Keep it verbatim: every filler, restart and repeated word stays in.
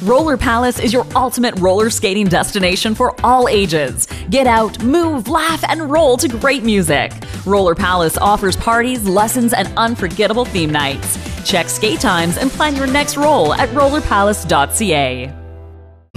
Roller Palace is your ultimate roller skating destination for all ages. Get out, move, laugh, and roll to great music. Roller Palace offers parties, lessons, and unforgettable theme nights. Check skate times and plan your next roll at roller palace dot c a.